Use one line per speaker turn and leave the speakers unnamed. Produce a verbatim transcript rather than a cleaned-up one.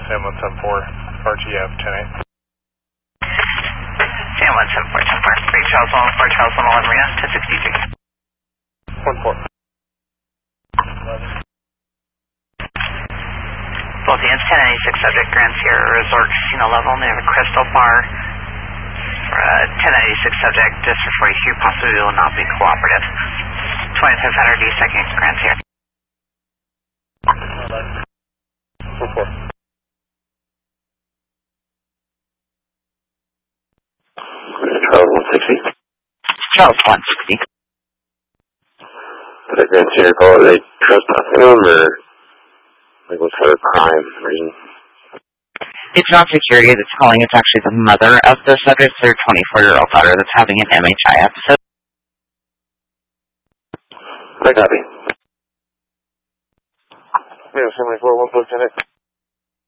Sam one seven four, R G F ten eight.
Sam one seven four, ten four, three Charles one, four Charles one, eleven, Marina, ten sixty-three.
one four.
Both units, ten ninety-six subject, Grand Sierra Resort Casino level, near the Crystal Bar. For uh, ten ninety-six subject, District forty-two, possibly will not be cooperative. twenty-fifth hundred D second, Grand Sierra.
one four.
Charles one sixty.
Charles one sixty.
Did the Grand Sierra call it a trespassing them, or like what's kind of crime reason?
It's not security that's calling, it's actually the mother of the subject, their twenty-four-year-old daughter that's having an M H I episode.
I copy.
We have seven four, one four, ten eight.